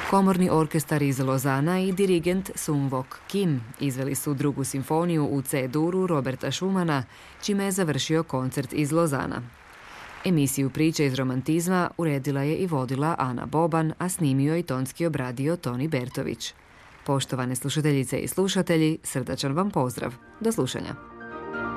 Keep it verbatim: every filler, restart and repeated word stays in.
Komorni orkestar iz Lozana i dirigent Sung-Wook Kim izveli su drugu simfoniju u C-duru Roberta Schumana, čime je završio koncert iz Lozana. Emisiju Priče iz romantizma uredila je i vodila Ana Boban, a snimio i tonski obradio Toni Bertović. Poštovane slušateljice i slušatelji, srdačan vam pozdrav. Do slušanja.